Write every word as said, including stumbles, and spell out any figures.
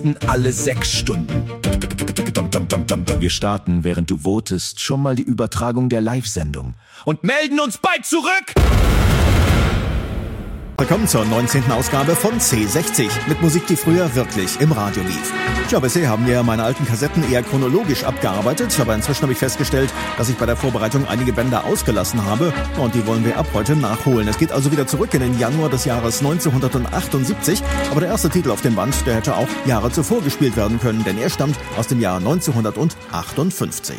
alle sechs Stunden. Wir starten, während du votest, schon mal die Übertragung der Live-Sendung und melden uns bald zurück! Willkommen zur neunzehnten Ausgabe von C sechzig mit Musik, die früher wirklich im Radio lief. Tja, bisher haben wir meine alten Kassetten eher chronologisch abgearbeitet, aber inzwischen habe ich festgestellt, dass ich bei der Vorbereitung einige Bänder ausgelassen habe und die wollen wir ab heute nachholen. Es geht also wieder zurück in den Januar des Jahres neunzehnhundertachtundsiebzig, aber der erste Titel auf dem Band, der hätte auch Jahre zuvor gespielt werden können, denn er stammt aus dem Jahr neunzehnhundertachtundfünfzig.